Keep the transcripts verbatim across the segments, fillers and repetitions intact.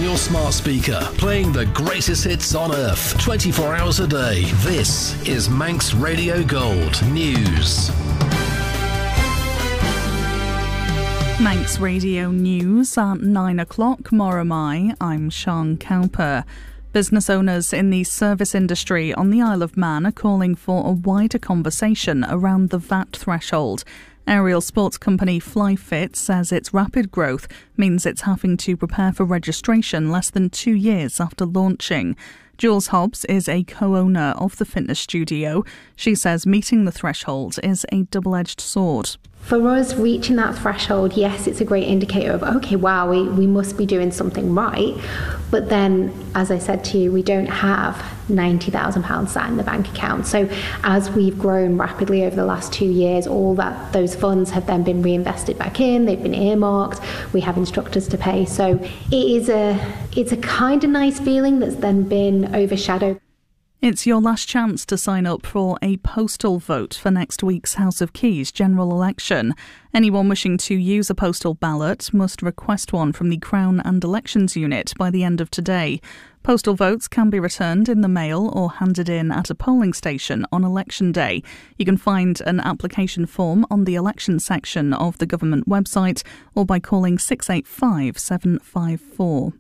your smart speaker, playing the greatest hits on earth, twenty-four hours a day. This is Manx Radio Gold News. Manx Radio News at nine o'clock. Moromai, I'm Sian Cowper. Business owners in the service industry on the Isle of Man are calling for a wider conversation around the V A T threshold. Aerial sports company Flyfit says its rapid growth means it's having to prepare for registration less than two years after launching. Jules Hobbs is a co-owner of the fitness studio. She says meeting the threshold is a double-edged sword. For us, reaching that threshold, yes, it's a great indicator of, okay, wow, we, we must be doing something right. But then, as I said to you, we don't have ninety thousand pounds sat in the bank account. So as we've grown rapidly over the last two years, all that those funds have then been reinvested back in, they've been earmarked, we have instructors to pay. So it is a, it's a kind of nice feeling that's then been overshadowed. It's your last chance to sign up for a postal vote for next week's House of Keys general election. Anyone wishing to use a postal ballot must request one from the Crown and Elections Unit by the end of today. Postal votes can be returned in the mail or handed in at a polling station on election day. You can find an application form on the election section of the government website or by calling six eight five seven five four.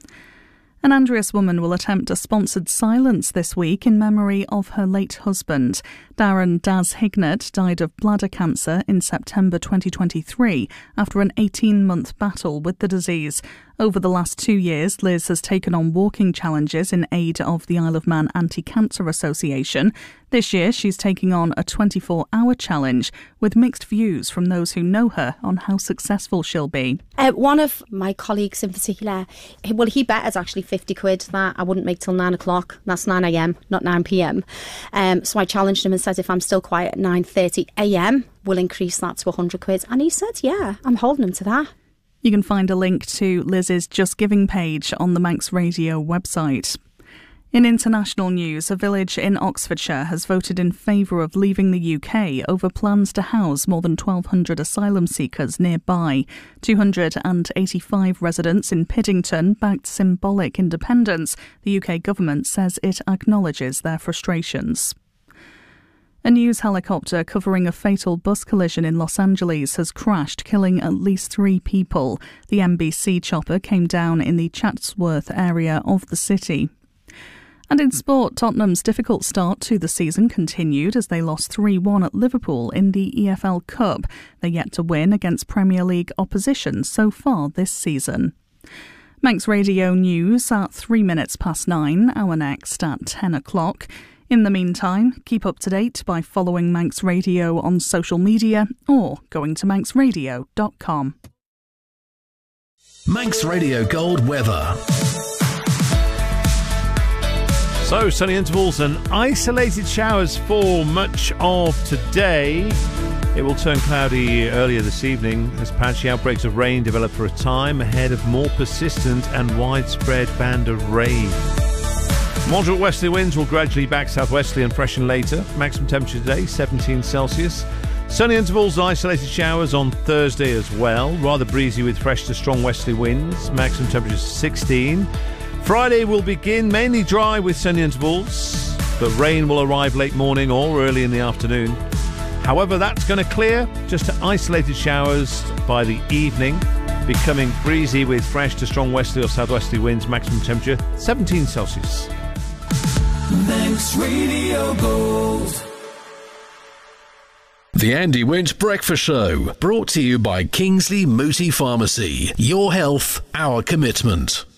An Andreas woman will attempt a sponsored silence this week in memory of her late husband. Darren Daz Hignett died of bladder cancer in September twenty twenty-three after an eighteen-month battle with the disease. Over the last two years, Liz has taken on walking challenges in aid of the Isle of Man Anti-Cancer Association. This year, she's taking on a twenty-four hour challenge with mixed views from those who know her on how successful she'll be. Uh, one of my colleagues in particular, well, he bet us actually fifty quid that I wouldn't make till nine o'clock. That's nine a.m, not nine p.m. Um, so I challenged him and said if I'm still quiet at nine thirty a.m, we'll increase that to one hundred quid. And he said, yeah, I'm holding him to that. You can find a link to Liz's Just Giving page on the Manx Radio website. In international news, a village in Oxfordshire has voted in favour of leaving the U K over plans to house more than twelve hundred asylum seekers nearby. two hundred eighty-five residents in Piddington backed symbolic independence. The U K government says it acknowledges their frustrations. A news helicopter covering a fatal bus collision in Los Angeles has crashed, killing at least three people. The N B C chopper came down in the Chatsworth area of the city. And in sport, Tottenham's difficult start to the season continued as they lost three one at Liverpool in the E F L Cup. They're yet to win against Premier League opposition so far this season. Manx Radio News at three minutes past nine, our next at ten o'clock. In the meantime, keep up to date by following Manx Radio on social media or going to manx radio dot com. Manx Radio Gold weather. So, sunny intervals and isolated showers for much of today. It will turn cloudy earlier this evening as patchy outbreaks of rain develop for a time ahead of more persistent and widespread band of rain. Moderate westerly winds will gradually back southwesterly and freshen later. Maximum temperature today, seventeen Celsius. Sunny intervals and isolated showers on Thursday as well. Rather breezy with fresh to strong westerly winds. Maximum temperature sixteen. Friday will begin mainly dry with sunny intervals, but rain will arrive late morning or early in the afternoon. However, that's going to clear, just to isolated showers by the evening, becoming breezy with fresh to strong westerly or southwesterly winds. Maximum temperature seventeen Celsius. Manx Radio Gold. The Andy Winch Breakfast Show, brought to you by Kingsley Mooti Pharmacy. Your health, our commitment.